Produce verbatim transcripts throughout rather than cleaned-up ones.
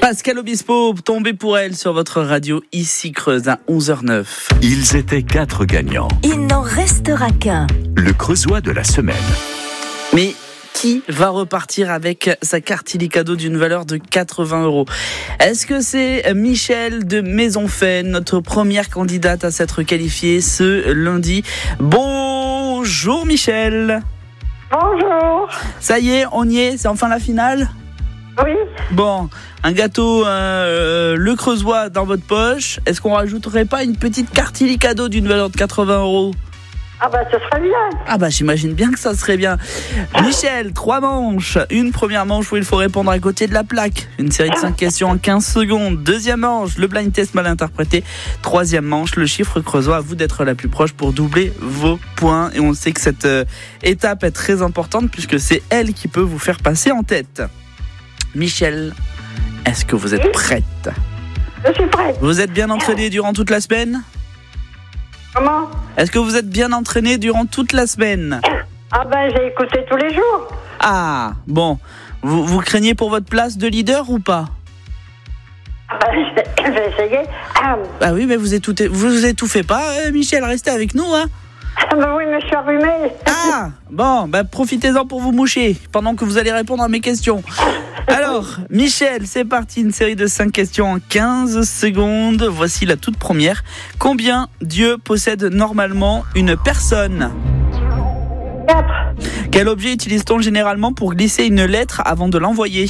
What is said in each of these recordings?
Pascal Obispo, tombé pour elle sur votre radio ici Creuse à onze heures neuf. Ils étaient quatre gagnants. Il n'en restera qu'un. Le Creusois de la semaine. Mais qui va repartir avec sa carte illicadeau d'une valeur de quatre-vingts euros? Est-ce que c'est Michel de Maisonfait, notre première candidate à s'être qualifiée ce lundi? Bonjour Michel. Bonjour. Ça y est, on y est, c'est enfin la finale? Oui. Bon, un gâteau euh, le Creusois dans votre poche. Est-ce qu'on rajouterait pas une petite carte illicadeau d'une valeur de quatre-vingts euros? Ah bah ce serait bien. Ah bah j'imagine bien que ça serait bien. Michel, trois manches. Une première manche où il faut répondre à côté de la plaque. Une série de cinq questions en quinze secondes. Deuxième manche, le blind test mal interprété. Troisième manche, le chiffre creusois. À vous d'être la plus proche pour doubler vos points. Et on sait que cette euh, étape est très importante puisque c'est elle qui peut vous faire passer en tête. Michel, est-ce que vous êtes oui. prête? Je suis prête. Vous êtes bien entraînée durant toute la semaine? Comment? Est-ce que vous êtes bien entraîné durant toute la semaine? Ah ben j'ai écouté tous les jours. Ah, bon. Vous, vous craignez pour votre place de leader ou pas? Ah ben je vais essayer. Ah bah oui, mais vous étouffez, vous étouffez pas, euh, Michel, restez avec nous, hein. ben oui, mais je suis enrhumée. Ah, bon, bah profitez-en pour vous moucher pendant que vous allez répondre à mes questions. Alors, Michel, c'est parti, une série de cinq questions en quinze secondes. Voici la toute première. Combien Dieu possède normalement une personne? Quatre. Quel objet utilise-t-on généralement pour glisser une lettre avant de l'envoyer?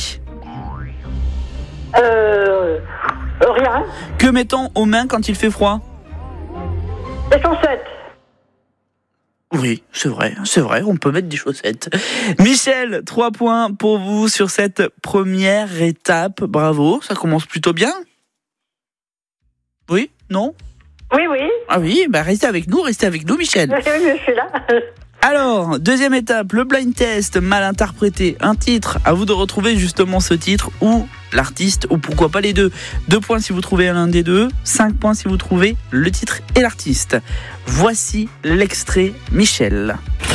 Euh... Rien. Que met-on aux mains quand il fait froid? Des chaussettes. Oui, c'est vrai, c'est vrai, on peut mettre des chaussettes. Michel, trois points pour vous sur cette première étape. Bravo, ça commence plutôt bien. Oui, non? Oui, oui. Ah oui, bah restez avec nous, restez avec nous, Michel. Oui, oui, je suis là. Alors, deuxième étape, le blind test mal interprété. Un titre, à vous de retrouver justement ce titre ou l'artiste, ou pourquoi pas les deux. Deux points si vous trouvez l'un des deux, cinq points si vous trouvez le titre et l'artiste. Voici l'extrait, Michel.